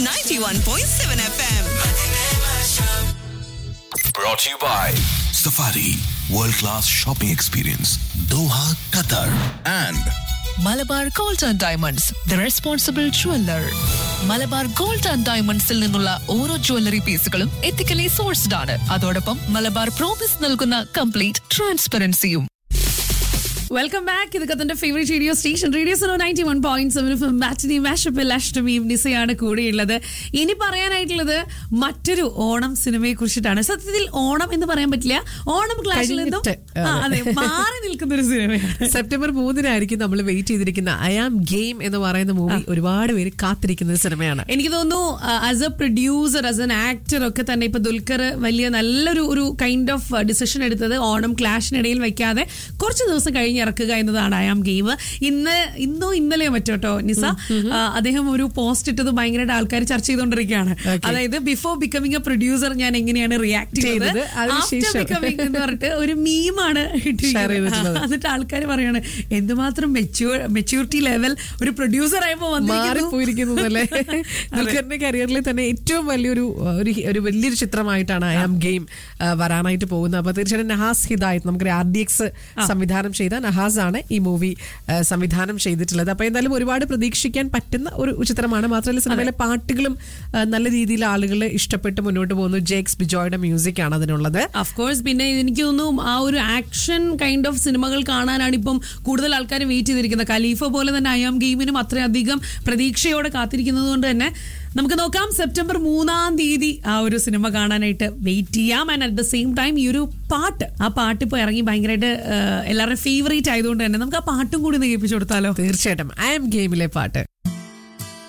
91.7 FM. Brought to you by Safari World Class Shopping Experience, Doha, Qatar, and Malabar gold and diamonds the responsible jeweller. Malabar gold and ഡയമണ്ട്സിൽ നിന്നുള്ള ഓരോ jewellery പീസുകളും ethically sourced ആണ്. അതോടൊപ്പം Malabar promise നൽകുന്ന complete ട്രാൻസ്പെറൻസിയും. Welcome back. ഇത് കത്തന്റെ favourite radio station radio 91.7 മാറ്റിനി മാഷപ്പിൽ അഷ്ടമിയും നിസയാണ് കൂടെയുള്ളത്. ഇനി പറയാനായിട്ടുള്ളത് മറ്റൊരു ഓണം സിനിമയെ കുറിച്ചിട്ടാണ്. സത്യത്തിൽ ഓണം എന്ന് പറയാൻ പറ്റില്ല, ഓണം ക്ലാഷിൽ നിന്നും അതെ മാറി നിൽക്കുന്ന ഒരു സിനിമയാണ്. സെപ്റ്റംബർ 3 നമ്മൾ വെയിറ്റ് ചെയ്തിരിക്കുന്ന ഐ ആം ഗെയിം എന്ന് പറയുന്ന മൂവി ഒരുപാട് പേര് കാത്തിരിക്കുന്ന സിനിമയാണ്. എനിക്ക് തോന്നുന്നു as A producer, as an actor ഒക്കെ തന്നെ ഇപ്പൊ ദുൽഖർ വലിയ നല്ലൊരു കൈൻഡ് ഓഫ് ഡിസിഷൻ എടുത്തത് ഓണം ക്ലാഷിനിടയിൽ വയ്ക്കാതെ കുറച്ച് ദിവസം കഴിഞ്ഞ് ഇറക്കുക എന്നതാണ് ഐ ആം ഗെയിം. ഇന്നോ ഇന്നലെയോ മറ്റോട്ടോ നിസ അദ്ദേഹം ഒരു പോസ്റ്റ് ഇട്ടത് ഭയങ്കരമായിട്ട് ആൾക്കാർ ചർച്ച ചെയ്തുകൊണ്ടിരിക്കുകയാണ്. അതായത് ബിഫോർ ബിക്കമിങ് എ പ്രൊഡ്യൂസർ ഞാൻ എങ്ങനെയാണ് റിയാക്ട് ചെയ്തത്, ആഫ്റ്റർ ബിക്കമിങ് എന്ന് പറഞ്ഞിട്ട് ഒരു മീമാണ് ഇട്ടിരിക്കുന്നത്. എന്നിട്ട് ആൾക്കാർ പറയാണ് എന്തുമാത്രം മെച്യൂരിറ്റി ലെവൽ ഒരു പ്രൊഡ്യൂസർ ആയപ്പോ മാറിപ്പോയിരിക്കുന്നതല്ലേ. ദുൽഖറിന്റെ കരിയറിൽ തന്നെ ഏറ്റവും വലിയൊരു വലിയൊരു ചിത്രമായിട്ടാണ് ഐ ആം ഗെയിം വരാനായിട്ട് പോകുന്നത്. അപ്പൊ തീർച്ചയായിട്ടും നഹാസ് ഹിദായത്, നമുക്ക് RDX സംവിധാനം ചെയ്ത നഹാസ് ആണ് ഈ മൂവി സംവിധാനം ചെയ്തിട്ടുള്ളത്. അപ്പൊ എന്തായാലും ഒരുപാട് പ്രതീക്ഷിക്കാൻ പറ്റുന്ന ഒരു ചിത്രമാണ്. മാത്രമല്ല സിനിമയിലെ പാട്ടുകളും നല്ല രീതിയിൽ ആളുകൾ ഇഷ്ടപ്പെട്ട് മുന്നോട്ട് പോകുന്നു. ജേക്സ് ബിജോയുടെ മ്യൂസിക് ആണ് അതിനുള്ളത്. അഫ്കോഴ്സ് പിന്നെ എനിക്ക് തോന്നുന്നു ആ ഒരു ആക്ഷൻ കൈൻഡ് ഓഫ് സിനിമകൾ കാണാനാണ് ഇപ്പം കൂടുതൽ ആൾക്കാർ വെയിറ്റ് ചെയ്തിരിക്കുന്നത്. ഖലീഫ പോലെ തന്നെ ഐ ആം ഗെയിമിനും അത്രയധികം പ്രതീക്ഷയോടെ കാത്തിരിക്കുന്നത് കൊണ്ട് തന്നെ നമുക്ക് നോക്കാം സെപ്റ്റംബർ 3 ആ ഒരു സിനിമ കാണാനായിട്ട് വെയിറ്റ് ചെയ്യാം. And at the same time ഈ ഒരു പാട്ട് ഇപ്പോൾ ഇറങ്ങി ഭയങ്കരമായിട്ട് എല്ലാവരുടെയും ഫേവറേറ്റ് ആയതുകൊണ്ട് തന്നെ നമുക്ക് ആ പാട്ടും കൂടി കേൾപ്പിച്ചു കൊടുത്താലോ? തീർച്ചയായിട്ടും ഐ ആം ഗെയിമിലെ പാട്ട്.